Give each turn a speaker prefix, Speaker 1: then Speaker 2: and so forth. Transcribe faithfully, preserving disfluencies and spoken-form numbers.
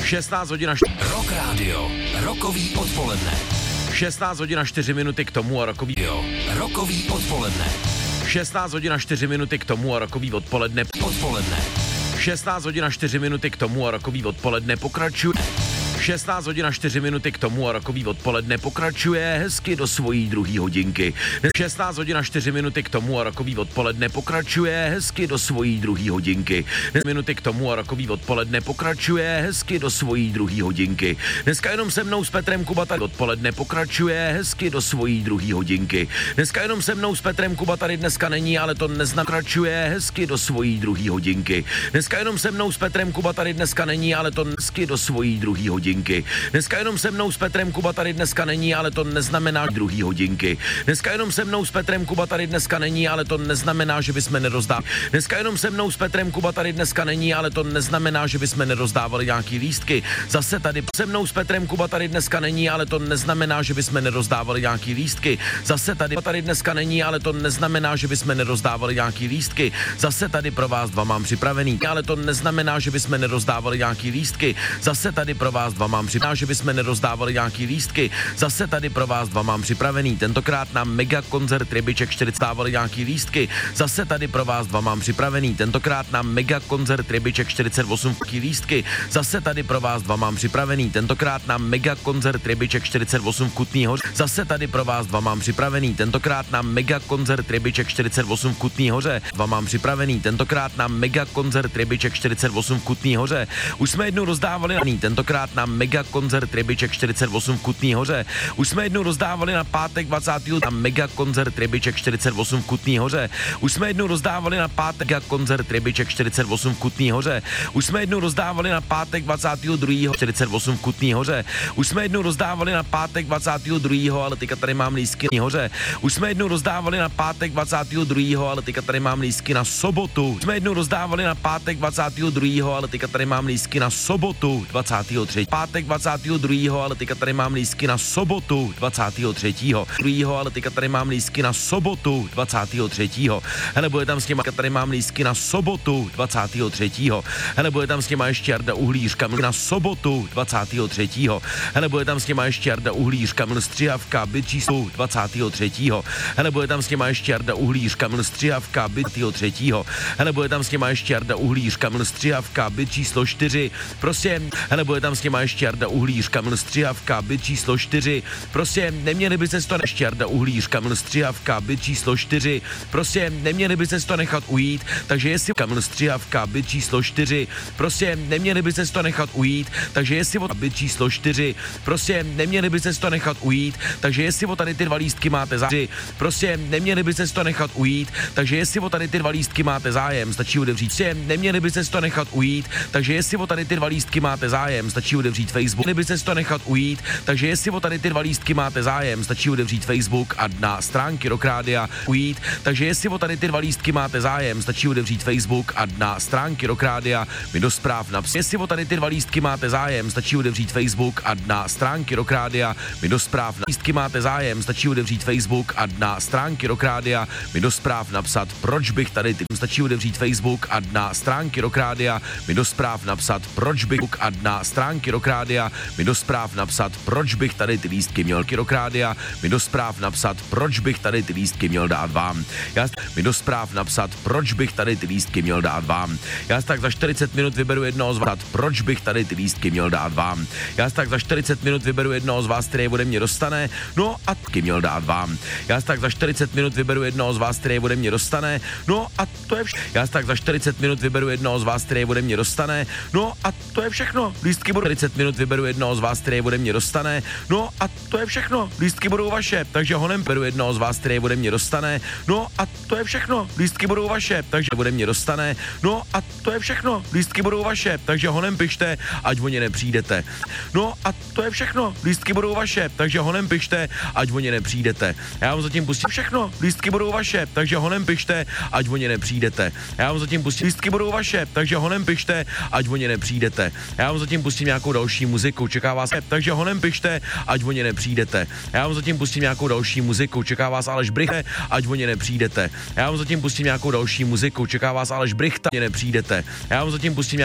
Speaker 1: šestnáct hodin a
Speaker 2: Rock Radio, rokový odpoledne.
Speaker 1: šestnáct hodin a čtyři minuty k tomu a rokový
Speaker 2: Jo, rokový odpoledne.
Speaker 1: šestnáct hodin a čtyři minuty k tomu a rokový odpoledne.
Speaker 2: Odpoledne.
Speaker 1: šestnáct hodin a čtyři minuty k tomu a rokový odpoledne pokračuje. šestnáct hodin a čtyři minuty k tomu a rokový odpoledne pokračuje hezky do svojí druhé hodinky. šestnáct hodin a čtyři minuty k tomu a rokový odpoledne pokračuje hezky do svojí druhé hodinky. Minuty k tomu a rokový odpoledne pokračuje hezky do svojí druhé hodinky. Dneska jenom se mnou s Petrem Kubata odpoledne pokračuje hezky do svojí druhé hodinky. Dneska jenom se mnou s Petrem Kuba tady dneska není, ale to neznakračuje hezky do svojí druhé hodinky. Dneska jenom se mnou s Petrem Kuba tady dneska není, ale to hezky do svojí druhé hodinky. Dneska jenom se mnou s Petrem Kuba tady dneska není, ale to neznamená druhý hodinky. Dneska jenom se mnou s Petrem Kuba tady dneska není, ale to neznamená, že bychom nerozdávali. Dneska jenom se mnou s Petrem Kuba tady dneska není, ale to neznamená, že bychom nerozdávali nějaký lístky. Zase tady se mnou s Petrem Kuba tady dneska není, ale to neznamená, že bychom nerozdávali nějaký lístky. Zase tady tady dneska není, ale to neznamená, že bychom nerozdávali nějaký lístky. Zase tady pro vás dva mám připravený, ale to neznamená, že bychom nerozdávali nějaký lístky. Zase tady pro vás dva mám připravený, že bychom nerozdávali nějaký lístky. Zase tady pro vás dva mám připravený. Tentokrát na mega koncert Rybiček čtyřicet dávali nějaký lístky. Zase tady pro vás dva mám připravený. Tentokrát na mega koncert Rybiček čtyřicet osm lístky. Zase tady pro vás dva mám připravený. Tentokrát na mega koncert Rybiček čtyřicet osm v Kutný Hoře. Zase tady pro vás dva mám připravený. Tentokrát na mega koncert Rybiček čtyřicet osm v Kutný Hoře. Dva mám připravený. Tentokrát na mega koncert Rybiček čtyřicet osm v Kutný Hoře. Už jsme jednou rozdávali, tentokrát na mega koncert Rybiček čtyřicet osm v Kutný Hoře. Už jsme jednou rozdávali na pátek dvacátého na mega koncert Rybiček čtyřicet osm v Kutný Hoře. Už jsme jednou rozdávali na pátek mega koncert Rybiček čtyřicet osm v Kutný Hoře. Už jsme jednou rozdávali na pátek dvacátého druhého čtyřicet osm v Kutný Hoře. Už jsme jednou rozdávali na pátek dvacátého druhého ale teďka tady mám lístky na hoře. Už jsme jednou rozdávali na pátek dvacátého druhého ale teďka tady mám lístky na sobotu. Už jsme jednou rozdávali na pátek dvacátého druhého ale teďka tady mám lístky na sobotu dvacátého třetího Pátek dvacátého druhého ale teďka tady mám lístky na sobotu dvacátého třetího druhého ale teďka tady mám lístky na sobotu dvacátého třetího Hele, bude tam s těma, tady mám lístky na sobotu dvacátého třetího Hele, bude tam s těma ještě Jarda Uhlířka na sobotu dvacátého třetího Hele, bude tam s těma ještě Jarda Uhlířka mil Střihavka, byt číslo dvacátého třetího Hele, bude tam s těma ještě Jarda Uhlířka mil Střihavka, byt dvacátého třetího Hele, bude tam s těma ještě Jarda Uhlířka mil Střihavka, byt číslo čtyři Prostě, hele, bude tam s těma ještě Jarda Uhlířka mil Střihavka, byt číslo čtyři Prostě neměli by se to ještě Jarda Uhlířka mil Střihavka, byt číslo čtyři Prostě neměli by se to nechat ujít, takže jestli Kamil Střihavka, byt číslo čtyři Prostě neměli by se to nechat ujít, takže jestli o byt číslo čtyři Prostě neměli by se to nechat ujít, takže jestli o tady ty dva lístky máte zájem, prostě neměli by se to nechat ujít, takže jestli o tady ty dva lístky máte zájem, stačí otevřít. Prostě neměli by se to nechat ujít, takže jestli o tady ty dva lístky máte zájem, stačí otevřít Facebook. Neměli by se to nechat ujít, takže jestli o tady ty dva lístky máte zájem, stačí otevřít Facebook a na stránky Rock Rádia ujít, takže jestli o tady ty dva lístky máte zájem, stačí otevřít Facebook a na stránky Rock Rádia mi do zpráv napsat. Jestli o tady ty dva lístky máte zájem, stačí otevřít Facebook a na stránky Rock Rádia mi do zpráv na lístky máte zájem, stačí otevřít Facebook a na stránky Rock Rádia mi do zpráv napsat, proč bych tady ty stačí otevřít Facebook a na stránky Rock Rádia mi do zpráv napsat, proč bych a na stránky Rock Rádia mi do zpráv napsat, proč bych tady ty lístky měl Rock Rádia mi do zpráv napsat, proč bych tady ty lístky měl dát vám. Já mi do zpráv napsat, proč bych tady ty lístky měl dát vám. Já tak za čtyřicet minut vyberu jednoho z vás, proč bych tady ty lístky měl dát vám. Já tak za čtyřicet minut vyberu jednoho z vás, který ode mě dostane, no a taky měl dát vám. Já tak za čtyřicet minut vyberu jednoho z vás, který ode mě dostane, no a to je všechno. Já tak za čtyřicet minut vyberu jednoho z vás, který ode mě dostane, no a to je všechno. Lístky budou čtyřicet minut vyberu jednoho z vás, který ode mě dostane, no a to je všechno. Lístky budou vaše, takže honem beru jednoho z vás, který ode mě dostane, no a to je všechno. Lístky budou vaše, takže ode mě dostane, no a to je všechno. Lístky budou vaše, takže honem pište, ať o ně nepřijdete. No a to je všechno. Lístky budou vaše, takže honem pište, ať o ně nepřijdete. Já vám zatím pustím všechno. Lístky budou vaše, takže honem pište, ať o ně nepřijdete. Já vám zatím pustím lístky budou vaše, takže honem pište, ať o ně nepřijdete. Já vám zatím pustím nějakou další muziku, čeká vás, takže honem pište, ať o ně nepřijdete. Já vám zatím pustím nějakou další muziku, čeká vás Aleš Brichte, ať o ně nepřijdete. Já vám zatím pustím nějakou další muziku, čeká vás Aleš Brichta, ať nepřijdete. Já vám zatím pustím